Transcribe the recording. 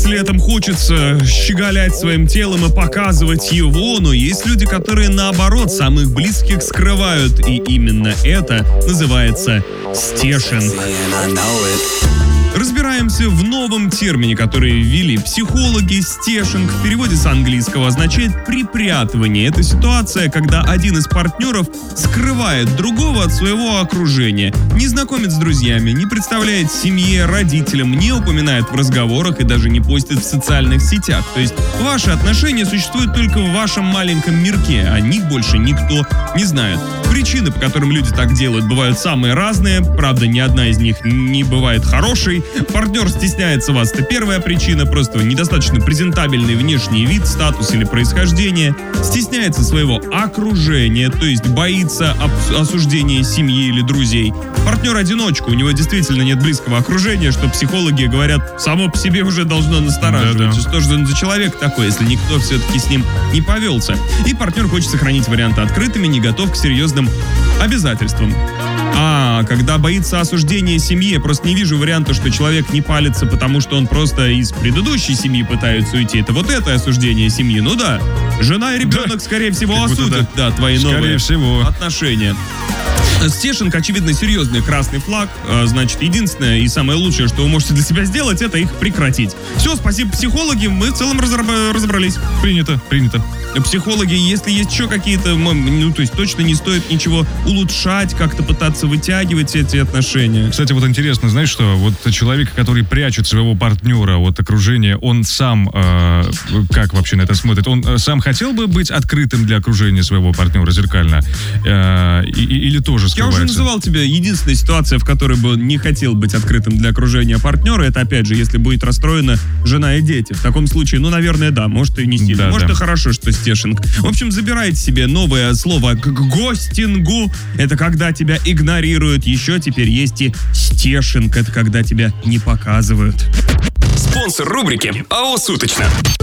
Летом хочется щеголять своим телом и показывать его, но есть люди, которые наоборот самых близких скрывают, и именно это называется стешинг. Разбираемся в новом термине, который ввели психологи. Стешинг в переводе с английского означает припрятывание. Это ситуация, когда один из партнеров скрывает другого от своего окружения, не знакомит с друзьями, не представляет семье, родителям, не упоминает в разговорах и даже не постит в социальных сетях. То есть ваши отношения существуют только в вашем маленьком мирке, о них больше никто не знает. Причины, по которым люди так делают, бывают самые разные, правда, ни одна из них не бывает хорошей. Партнер стесняется вас, это первая причина, просто недостаточно презентабельный внешний вид, статус или происхождение. Стесняется своего окружения, то есть боится осуждения семьи или друзей. Партнер-одиночка, у него действительно нет близкого окружения, что психологи говорят, само по себе уже должно настораживать. Что же он за человек такой, если никто все-таки с ним не повелся. И партнер хочет сохранить варианты открытыми, не готов к серьезным обязательствам. Когда боится осуждения семьи, я просто не вижу варианта, что человек не палится, потому что он просто из предыдущей семьи пытается уйти. Это вот это осуждение семьи. Ну да, жена и ребенок, скорее всего, осудят твои новые отношения. Стешинг, очевидно, серьезный красный флаг. Значит, единственное и самое лучшее, что вы можете для себя сделать, это их прекратить. Все, спасибо, психологи, мы в целом разобрались. Принято. Психологи, если есть еще какие-то, то есть точно не стоит ничего улучшать, как-то пытаться вытягивать эти отношения. Кстати, вот интересно, знаешь что, вот человек, который прячет своего партнера от окружения, он сам, как вообще на это смотрит? Он сам хотел бы быть открытым для окружения своего партнера зеркально? Или тоже скрывается? Я уже называл тебе единственная ситуация, в которой бы он не хотел быть открытым для окружения партнера, это, опять же, если будет расстроена жена и дети. В таком случае, наверное, да, может и не сильно. Может и хорошо, что стешинг. В общем, забирайте себе новое слово к гостингу. Это когда тебя игнорируют. Еще теперь есть и стешинг. Это когда тебя не показывают. Спонсор рубрики АО «Суточно».